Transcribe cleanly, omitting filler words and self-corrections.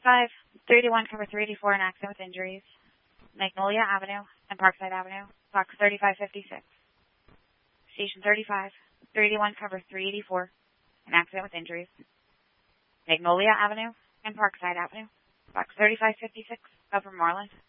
35, 381, cover 384, an accident with injuries. Magnolia Avenue and Parkside Avenue, box 3556. Station 35, 381, cover 384, an accident with injuries. Magnolia Avenue and Parkside Avenue, box 3556, Upper Moreland.